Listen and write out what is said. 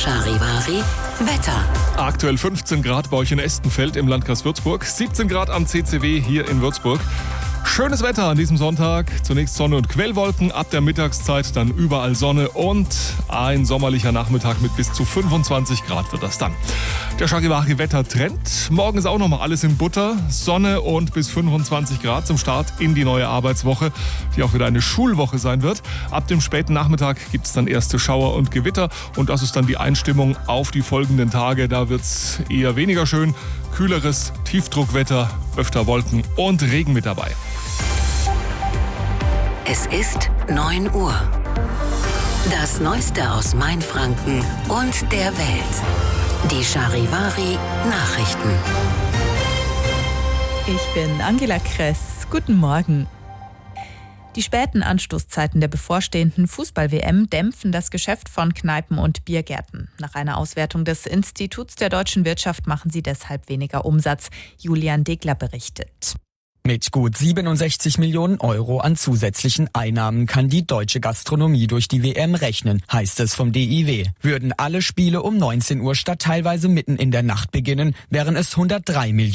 Charivari Wetter. Aktuell 15 Grad bei euch in Estenfeld im Landkreis Würzburg, 17 Grad am CCW hier in Würzburg. Schönes Wetter an diesem Sonntag. Zunächst Sonne und Quellwolken, ab der Mittagszeit dann überall Sonne und ein sommerlicher Nachmittag mit bis zu 25 Grad wird das dann. Der Charivari-Wettertrend. Morgen ist auch nochmal alles in Butter. Sonne und bis 25 Grad zum Start in die neue Arbeitswoche, die auch wieder eine Schulwoche sein wird. Ab dem späten Nachmittag gibt es dann erste Schauer und Gewitter und das ist dann die Einstimmung auf die folgenden Tage. Da wird es eher weniger schön. Kühleres Tiefdruckwetter, öfter Wolken und Regen mit dabei. Es ist 9 Uhr. Das Neueste aus Mainfranken und der Welt. Die Charivari Nachrichten. Ich bin Angela Kress. Guten Morgen. Die späten Anstoßzeiten der bevorstehenden Fußball-WM dämpfen das Geschäft von Kneipen und Biergärten. Nach einer Auswertung des Instituts der deutschen Wirtschaft machen sie deshalb weniger Umsatz. Julian Degler berichtet. Mit gut 67 Millionen Euro an zusätzlichen Einnahmen kann die deutsche Gastronomie durch die WM rechnen, heißt es vom DIW. Würden alle Spiele um 19 Uhr statt teilweise mitten in der Nacht beginnen, wären es 103 Millionen